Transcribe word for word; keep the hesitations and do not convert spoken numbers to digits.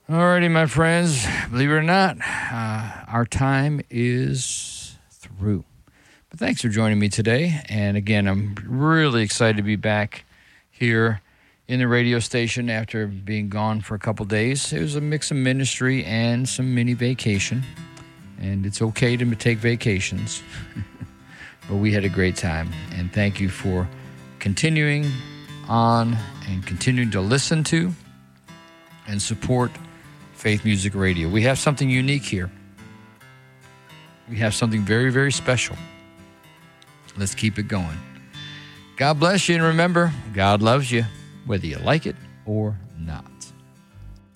Alrighty, my friends. Believe it or not, uh, our time is through. But thanks for joining me today. And again, I'm really excited to be back here in the radio station after being gone for a couple days. It was a mix of ministry and some mini vacation. And it's okay to take vacations. But we had a great time. And thank you for continuing on and continuing to listen to and support Faith Music Radio. We have something unique here. We have something very, very special. Let's keep it going. God bless you, and remember, God loves you, whether you like it or not.